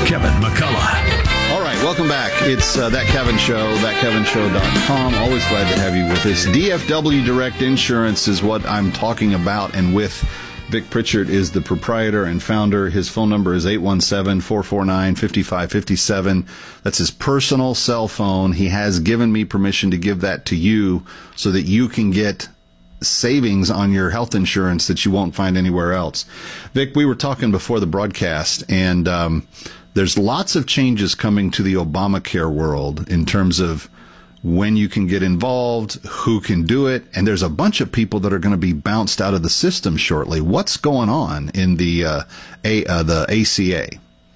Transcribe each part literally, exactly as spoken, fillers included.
Kevin McCullough. All right, welcome back. It's uh, That Kevin Show, that kevin show dot com. Always glad to have you with us. D F W Direct Insurance is what I'm talking about and with. Vic Pritchard is the proprietor and founder. His phone number is eight one seven, four four nine, five five five seven. That's his personal cell phone. He has given me permission to give that to you so that you can get savings on your health insurance that you won't find anywhere else. Vic, we were talking before the broadcast, and um, there's lots of changes coming to the Obamacare world in terms of when you can get involved, who can do it, and there's a bunch of people that are going to be bounced out of the system shortly. What's going on in the uh, a, uh, the A C A?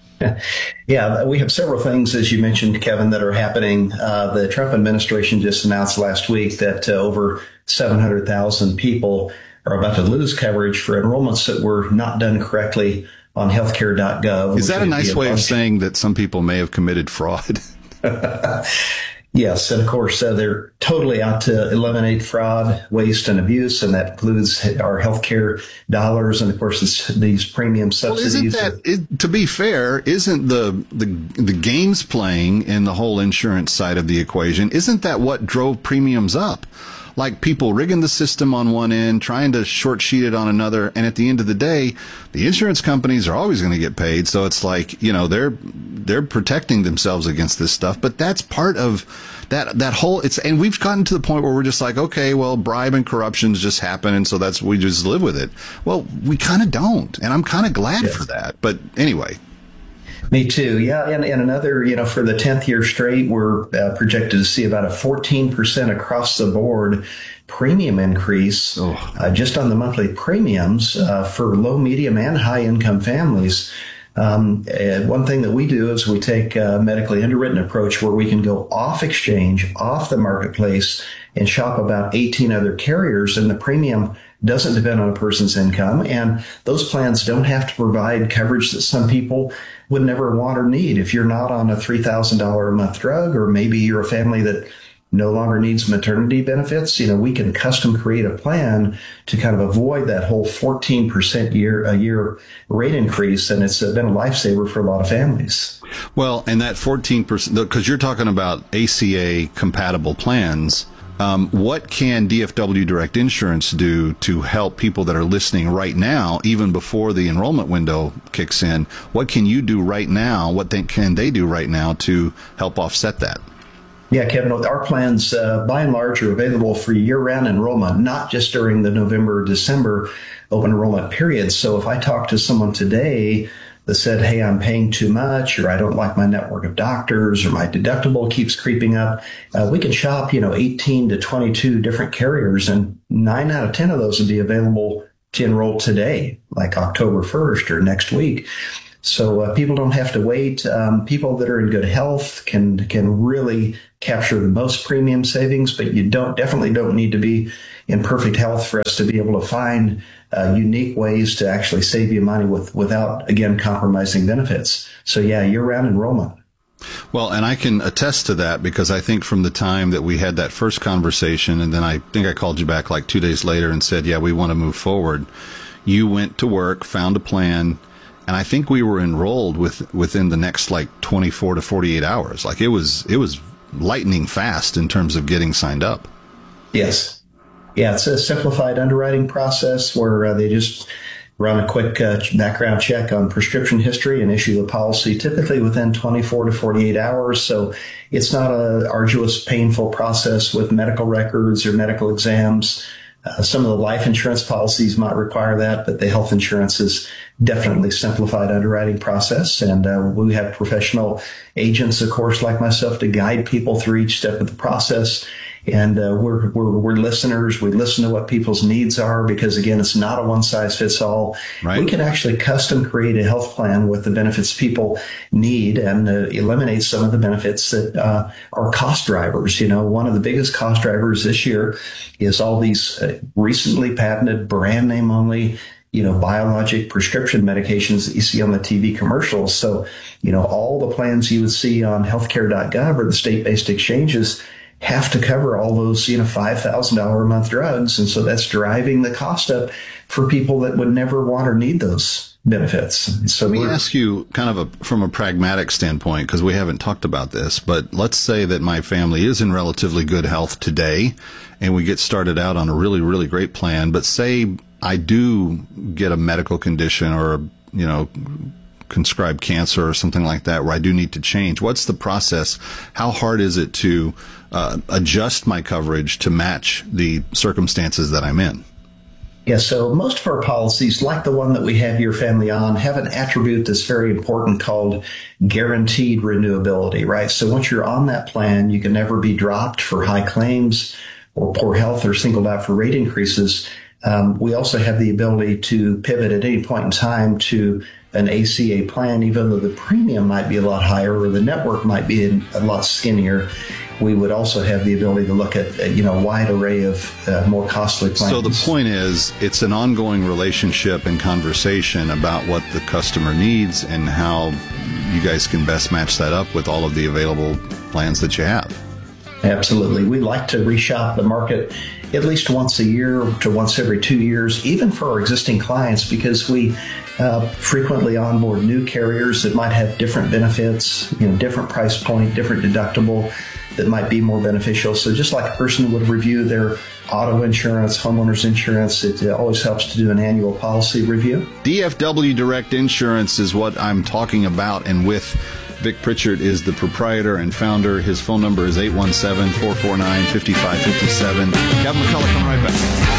Yeah, we have several things, as you mentioned, Kevin, that are happening. Uh, the Trump administration just announced last week that uh, over seven hundred thousand people are about to lose coverage for enrollments that were not done correctly on healthcare dot gov. Is that a nice way of saying that some people may have committed fraud? Yes, and of course, uh, they're totally out to eliminate fraud, waste, and abuse, and that includes our healthcare dollars, and of course, this, these premium subsidies. Well, isn't that, it, to be fair, isn't the, the the games playing in the whole insurance side of the equation, isn't that what drove premiums up? Like people rigging the system on one end, trying to short sheet it on another, and at the end of the day, the insurance companies are always going to get paid. So it's like, you know, they're they're protecting themselves against this stuff. But that's part of that that whole. It's and we've gotten to the point where we're just like, okay, well, bribe and corruptions just happen, and so that's we just live with it. Well, we kind of don't, and I'm kind of glad yes. for that. But anyway. Me too. Yeah. And, and another, you know, for the tenth year straight, we're uh, projected to see about a fourteen percent across the board premium increase oh. uh, just on the monthly premiums uh, for low, medium, and high income families. Um, one thing that we do is we take a medically underwritten approach where we can go off exchange, off the marketplace, and shop about eighteen other carriers, and the premium doesn't depend on a person's income, and those plans don't have to provide coverage that some people would never want or need. If you're not on a three thousand dollars a month drug, or maybe you're a family that no longer needs maternity benefits, you know, we can custom create a plan to kind of avoid that whole fourteen percent year a year rate increase. And it's been a lifesaver for a lot of families. Well, and that fourteen percent, because you're talking about A C A compatible plans. Um, what can D F W Direct Insurance do to help people that are listening right now, even before the enrollment window kicks in? What can you do right now? What they, can they do right now to help offset that? Yeah, Kevin, our plans, uh, by and large, are available for year-round enrollment, not just during the November, December open enrollment period. So if I talk to someone today that said, hey, I'm paying too much, or I don't like my network of doctors, or my deductible keeps creeping up, uh, we can shop, you know, eighteen to twenty-two different carriers, and nine out of ten of those would be available to enroll today, like October first or next week. So uh, people don't have to wait. Um, people that are in good health can can really capture the most premium savings, but you don't definitely don't need to be in perfect health for us to be able to find uh, unique ways to actually save you money with without, again, compromising benefits. So, yeah, year-round enrollment. Well, and I can attest to that because I think from the time that we had that first conversation, and then I think I called you back like two days later and said, yeah, we want to move forward, you went to work, found a plan, and I think we were enrolled with within the next like twenty-four to forty-eight hours. Like it was it was lightning fast in terms of getting signed up. Yes. Yeah, it's a simplified underwriting process where uh, they just run a quick uh, background check on prescription history and issue the policy typically within twenty-four to forty-eight hours. So it's not a arduous, painful process with medical records or medical exams. Uh, some of the life insurance policies might require that, but the health insurance is definitely simplified underwriting process. And uh, we have professional agents, of course, like myself, to guide people through each step of the process. And uh, we're, we're we're listeners. We listen to what people's needs are because, again, it's not a one-size-fits-all. Right. We can actually custom create a health plan with the benefits people need and uh, eliminate some of the benefits that uh, are cost drivers. You know, one of the biggest cost drivers this year is all these uh, recently patented brand name only, you know, biologic prescription medications that you see on the T V commercials. So, you know, all the plans you would see on healthcare dot gov or the state-based exchanges have to cover all those, you know, five thousand dollars a month drugs. And so that's driving the cost up for people that would never want or need those benefits. So Let me we're- ask you kind of a, from a pragmatic standpoint, because we haven't talked about this, but let's say that my family is in relatively good health today and we get started out on a really, really great plan. But say I do get a medical condition or, you know, conscribed cancer or something like that where I do need to change. What's the process? How hard is it to uh, adjust my coverage to match the circumstances that I'm in? Yeah, so most of our policies, like the one that we have your family on, have an attribute that's very important called guaranteed renewability, right? So once you're on that plan, you can never be dropped for high claims or poor health or singled out for rate increases. Um, we also have the ability to pivot at any point in time to an A C A plan, even though the premium might be a lot higher or the network might be a lot skinnier. We would also have the ability to look at, you know, a wide array of uh, more costly plans. So the point is, it's an ongoing relationship and conversation about what the customer needs and how you guys can best match that up with all of the available plans that you have. Absolutely. We like to reshop the market at least once a year to once every two years, even for our existing clients, because we uh, frequently onboard new carriers that might have different benefits, you know, different price point, different deductible that might be more beneficial. So just like a person would review their auto insurance, homeowners insurance, it uh, always helps to do an annual policy review. D F W Direct Insurance is what I'm talking about, and with Vic Pritchard is the proprietor and founder. His phone number is eight one seven, four four nine, five five five seven. Kevin McCullough coming right back.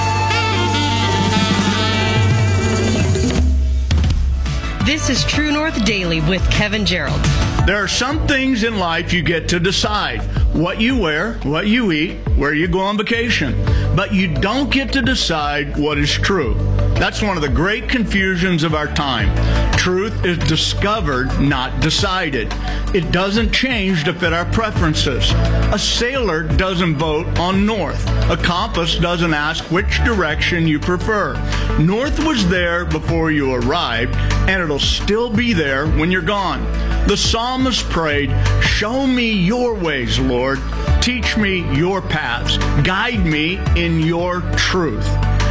This is True North Daily with Kevin Gerald. There are some things in life you get to decide. What you wear, what you eat, where you go on vacation. But you don't get to decide what is true. That's one of the great confusions of our time. Truth is discovered, not decided. It doesn't change to fit our preferences. A sailor doesn't vote on north. A compass doesn't ask which direction you prefer. North was there before you arrived, and it'll still be there when you're gone. The psalmist prayed, "Show me your ways, Lord. Teach me your paths. Guide me in your truth."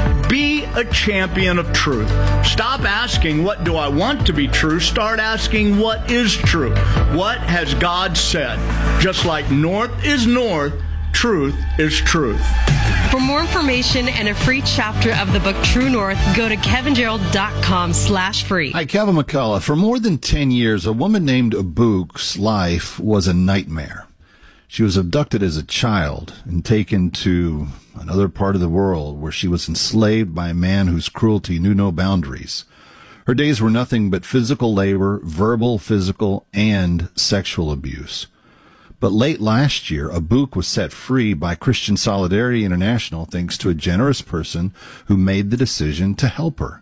Be a champion of truth. Stop asking, what do I want to be true? Start asking, what is true? What has God said? Just like north is north, truth is truth. For more information and a free chapter of the book True North, go to kevingerald.com slash free. Hi, Kevin McCullough. For more than ten years, a woman named Abouk's life was a nightmare. She was abducted as a child and taken to another part of the world where she was enslaved by a man whose cruelty knew no boundaries. Her days were nothing but physical labor, verbal, physical, and sexual abuse. But late last year, Abouk was set free by Christian Solidarity International thanks to a generous person who made the decision to help her.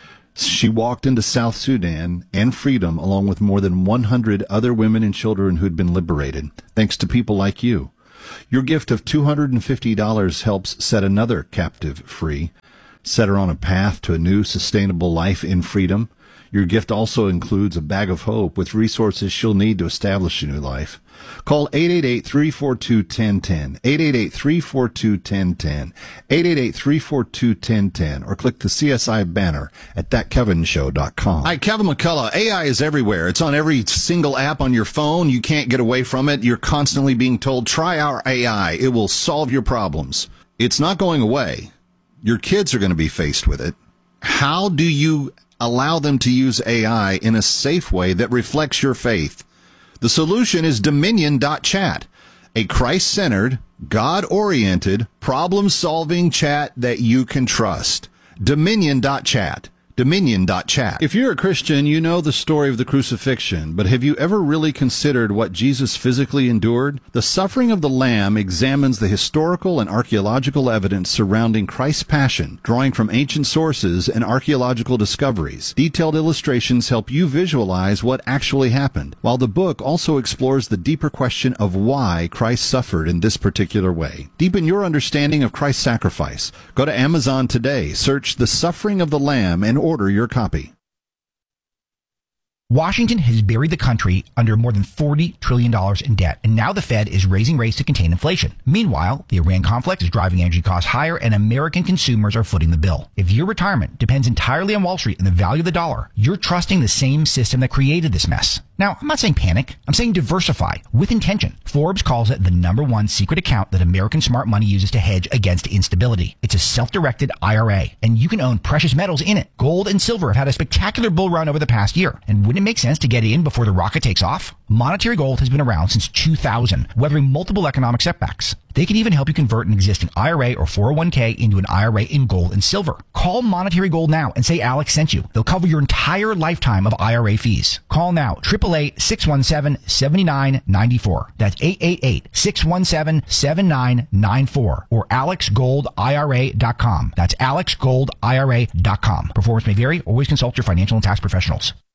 She walked into South Sudan and freedom along with more than one hundred other women and children who had been liberated, thanks to people like you. Your gift of two hundred fifty dollars helps set another captive free, set her on a path to a new sustainable life in freedom. Your gift also includes a bag of hope with resources she'll need to establish a new life. Call eight eight eight, three four two, one zero one zero, eight eight eight, three four two, one zero one zero, eight eight eight, three four two, one zero one zero, or click the C S I banner at that kevin show dot com. Hi, Kevin McCullough. A I is everywhere. It's on every single app on your phone. You can't get away from it. You're constantly being told, try our A I. It will solve your problems. It's not going away. Your kids are going to be faced with it. How do you allow them to use A I in a safe way that reflects your faith? The solution is Dominion dot chat, a Christ-centered, God-oriented, problem-solving chat that you can trust. Dominion dot chat. Dominion dot chat. If you're a Christian, you know the story of the crucifixion, but have you ever really considered what Jesus physically endured? The Suffering of the Lamb examines the historical and archaeological evidence surrounding Christ's passion, drawing from ancient sources and archaeological discoveries. Detailed illustrations help you visualize what actually happened, while the book also explores the deeper question of why Christ suffered in this particular way. Deepen your understanding of Christ's sacrifice. Go to Amazon today, search The Suffering of the Lamb, and order your copy. Washington has buried the country under more than forty trillion dollars in debt, and now the Fed is raising rates to contain inflation. Meanwhile, the Iran conflict is driving energy costs higher, and American consumers are footing the bill. If your retirement depends entirely on Wall Street and the value of the dollar, you're trusting the same system that created this mess. Now, I'm not saying panic. I'm saying diversify with intention. Forbes calls it the number one secret account that American smart money uses to hedge against instability. It's a self-directed I R A, and you can own precious metals in it. Gold and silver have had a spectacular bull run over the past year, and wouldn't it make sense to get in before the rocket takes off? Monetary Gold has been around since two thousand, weathering multiple economic setbacks. They can even help you convert an existing I R A or four oh one k into an I R A in gold and silver. Call Monetary Gold now and say Alex sent you. They'll cover your entire lifetime of I R A fees. Call now, eight eight eight, six one seven, seven nine nine four. That's eight eight eight, six one seven, seven nine nine four or alex gold I R A dot com. That's alex gold I R A dot com. Performance may vary. Always consult your financial and tax professionals.